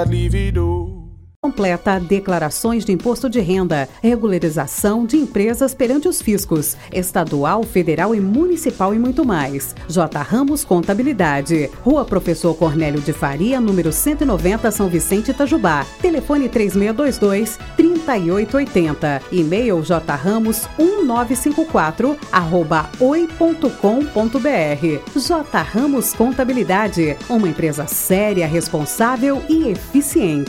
Completa declarações de imposto de renda, regularização de empresas perante os fiscos, estadual, federal e municipal e muito mais. J. Ramos Contabilidade. Rua Professor Cornélio de Faria, número 190, São Vicente, Itajubá. Telefone 3622-3880. E-mail jramos1954@oi.com.br. J. Ramos Contabilidade, uma empresa séria, responsável e eficiente.